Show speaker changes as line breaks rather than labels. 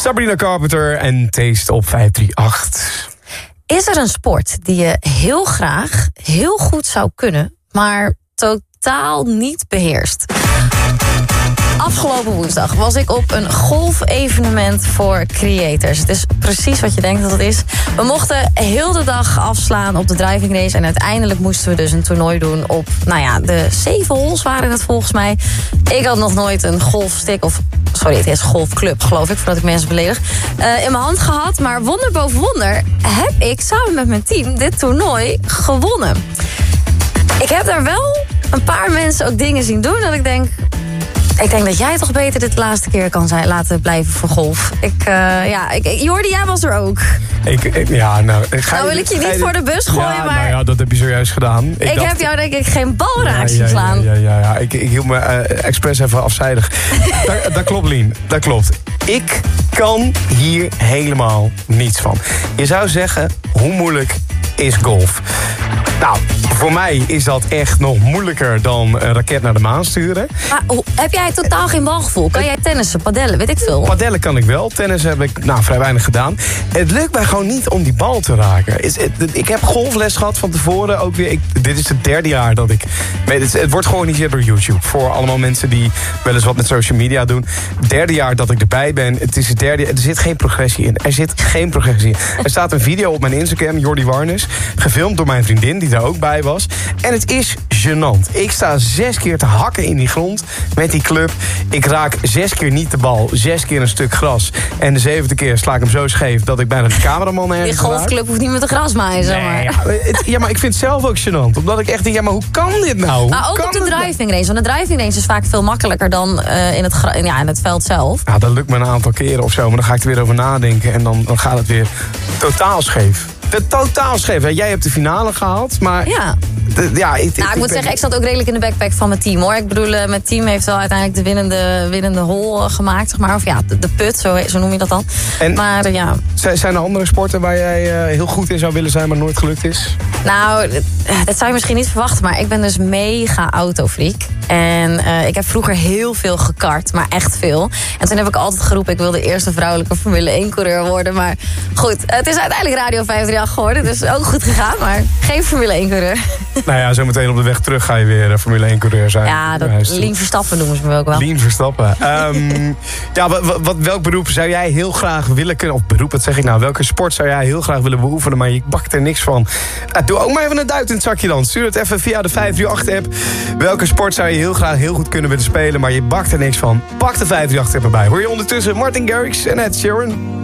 Sabrina Carpenter en Taste op 538.
Is er een sport die je heel graag, heel goed zou kunnen, maar totaal niet beheerst? Afgelopen woensdag was ik op een golfevenement voor creators. Het is precies wat je denkt dat het is. We mochten heel de dag afslaan op de driving race. En uiteindelijk moesten we dus een toernooi doen op, de 7 holes waren het volgens mij. Ik had nog nooit een golfstick, het is golfclub geloof ik, voordat ik mensen beledig, in mijn hand gehad. Maar wonder boven wonder heb ik samen met mijn team dit toernooi gewonnen. Ik heb daar wel een paar mensen ook dingen zien doen dat ik denk dat jij toch beter dit de laatste keer kan laten blijven voor golf. Jordi, jij was er ook.
Wil
ik je niet voor de bus gooien, maar...
Nou ja, dat heb je zojuist gedaan. Ik
heb jou denk ik geen bal raak zien slaan.
Ja. Ik hield me expres even afzijdig. Dat klopt, Lien. Dat klopt. Ik kan hier helemaal niets van. Je zou zeggen, hoe moeilijk is golf? Nou, voor mij is dat echt nog moeilijker dan een raket naar de maan sturen. Maar
heb jij totaal geen balgevoel? Kan jij tennissen, padellen, weet ik veel?
Padellen kan ik wel. Tennis heb ik vrij weinig gedaan. Het lukt mij gewoon niet om die bal te raken. Ik heb golfles gehad van tevoren. Ook weer, dit is het 3e jaar dat ik... Het wordt georganiseerd door YouTube. Voor allemaal mensen die wel eens wat met social media doen. 3e jaar dat ik erbij ben. Het is het 3e jaar. Er zit geen progressie in. Er staat een video op mijn Instagram, Jordi Warnes. Gefilmd door mijn vriendin, die daar ook bij was. En het is gênant. Ik sta 6 keer te hakken in die grond met die club. Ik raak 6 keer niet de bal, 6 keer een stuk gras. En de 7e keer sla ik hem zo scheef dat ik bijna de cameraman ergens
Die golfclub hoeft niet met de gras maaien, zeg maar.
Maar ik vind het zelf ook gênant. Omdat ik echt denk, maar hoe kan dit nou?
Maar ook op de driving range. Want de driving range is vaak veel makkelijker dan in het veld zelf.
Nou, dat lukt me een aantal keren of zo. Maar dan ga ik er weer over nadenken. En dan gaat het weer totaal scheef. Totaal scheef. Jij hebt de finale gehaald, maar...
Ja. Ik moet zeggen, ik zat ook redelijk in de backpack van mijn team, hoor. Ik bedoel, mijn team heeft wel uiteindelijk de winnende hole gemaakt, zeg maar. Of de put, zo noem je dat dan. Maar ja.
Zijn er andere sporten waar jij heel goed in zou willen zijn, maar nooit gelukt is?
Nou, dat zou je misschien niet verwachten, maar ik ben dus mega autofreak. En ik heb vroeger heel veel gekart, maar echt veel. En toen heb ik altijd geroepen, ik wil de eerste vrouwelijke Formule 1-coureur worden. Maar goed, het is uiteindelijk Radio 538 geworden, dus ook goed gegaan. Maar geen Formule 1-coureur.
Nou ja, zo meteen op de weg terug ga je weer Formule 1-coureur zijn.
Ja, Lien Verstappen noemen ze me ook wel.
Lien Verstappen. Welk beroep zou jij heel graag willen kunnen... Of beroep, wat zeg ik nou? Welke sport zou jij heel graag willen beoefenen, maar je bakt er niks van? Doe ook maar even een duit in het zakje dan. Stuur het even via de 538-app. Welke sport zou je heel graag heel goed kunnen willen spelen, maar je bakt er niks van? Pak de 538-app erbij. Hoor je ondertussen Martin Garrix en Ed Sheeran.